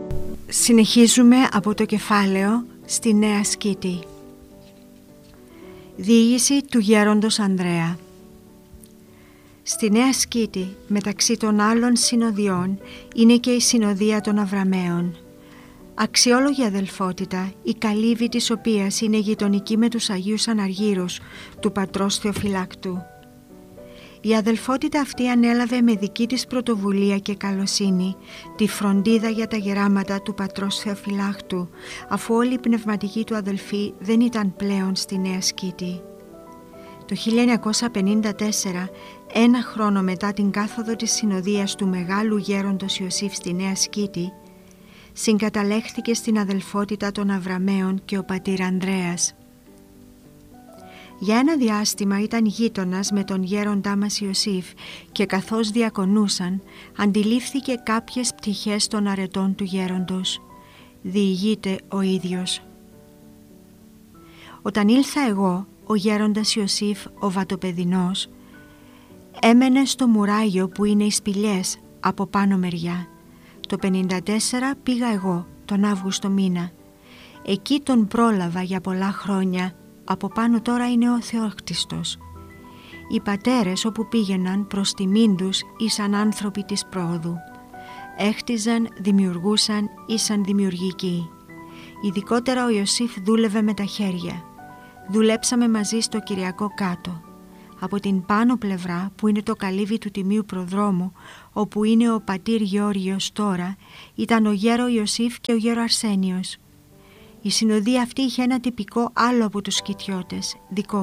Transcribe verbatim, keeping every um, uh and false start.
Συνεχίζουμε από το κεφάλαιο στη Νέα Σκήτη. Διήγηση του γέροντος Ανδρέα. Στη Νέα Σκήτη, μεταξύ των άλλων συνοδιών, είναι και η συνοδεία των Αβραμαίων. Αξιόλογη αδελφότητα, η καλύβη της οποίας είναι γειτονική με τους Αγίους Αναργύρους του πατρός Θεοφυλάκτου. Η αδελφότητα αυτή ανέλαβε με δική της πρωτοβουλία και καλοσύνη τη φροντίδα για τα γεράματα του πατρός Θεοφυλάκτου, αφού όλοι οι πνευματικοί του αδελφοί δεν ήταν πλέον στη Νέα Σκήτη. Το χίλια εννιακόσια πενήντα τέσσερα, ένα χρόνο μετά την κάθοδο της συνοδείας του μεγάλου γέροντος Ιωσήφ στη Νέα Σκήτη, συγκαταλέχθηκε στην αδελφότητα των Αβραμαίων και ο πατήρ Ανδρέας. Για ένα διάστημα ήταν γείτονας με τον γέροντά μας Ιωσήφ και καθώς διακονούσαν αντιλήφθηκε κάποιες πτυχές των αρετών του γέροντος. Διηγείται ο ίδιος. Όταν ήλθα εγώ, ο γέροντας Ιωσήφ ο Βατοπεδινός έμενε στο μουράγιο που είναι οι σπηλιές από πάνω μεριά. Το πενήντα τέσσερα πήγα εγώ τον Αύγουστο μήνα. Εκεί τον πρόλαβα για πολλά χρόνια. Από πάνω τώρα είναι ο Θεόκτιστος. Οι πατέρες όπου πήγαιναν προς τιμήν τους ήσαν άνθρωποι της πρόοδου. Έχτιζαν, δημιουργούσαν, ήσαν δημιουργικοί. Ειδικότερα ο Ιωσήφ δούλευε με τα χέρια. Δουλέψαμε μαζί στο Κυριακό κάτω. Από την πάνω πλευρά που είναι το καλύβι του Τιμίου Προδρόμου, όπου είναι ο πατήρ Γεώργιος τώρα, ήταν ο γέρο Ιωσήφ και ο γέρο Αρσένιος. Η συνοδεία αυτή είχε ένα τυπικό άλλο από τους σκητιώτες, δικό